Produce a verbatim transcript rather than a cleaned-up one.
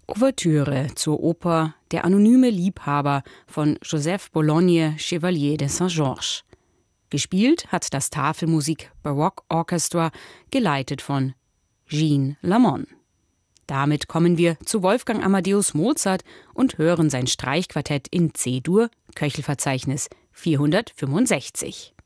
Ouvertüre zur Oper Der anonyme Liebhaber von Joseph Bologne Chevalier de Saint-Georges. Gespielt hat das Tafelmusik Baroque Orchestra, geleitet von Jean Lamont. Damit kommen wir zu Wolfgang Amadeus Mozart und hören sein Streichquartett in C-Dur, Köchelverzeichnis vierhundertfünfundsechzig.